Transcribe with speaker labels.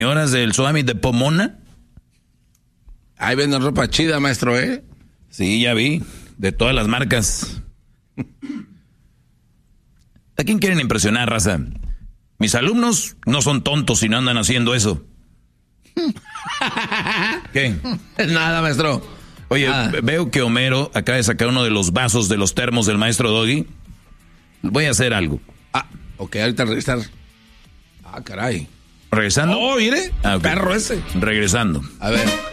Speaker 1: señoras del Summit de Pomona.
Speaker 2: Ahí venden ropa chida, maestro, ¿eh?
Speaker 1: Sí, ya vi. De todas las marcas. ¿A quién quieren impresionar, raza? Mis alumnos no son tontos y no andan haciendo eso. ¿Qué?
Speaker 2: Nada, maestro.
Speaker 1: Oye, veo que Homero acaba de sacar uno de los vasos de los termos del maestro Doggy. Voy a hacer algo.
Speaker 2: Ok, ahorita regresar. Caray.
Speaker 1: ¿Regresando?
Speaker 2: Oh, mire.
Speaker 1: Okay.
Speaker 2: Perro ese.
Speaker 1: Regresando.
Speaker 2: A ver.